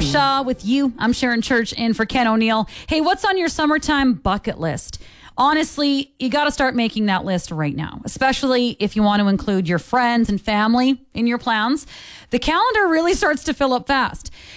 Shaw with you. I'm Sharon Church in for Ken O'Neill. Hey, what's on your summertime bucket list? Honestly, you got to start making that list right now, especially if you want to include your friends and family in your plans. The calendar really starts to fill up fast.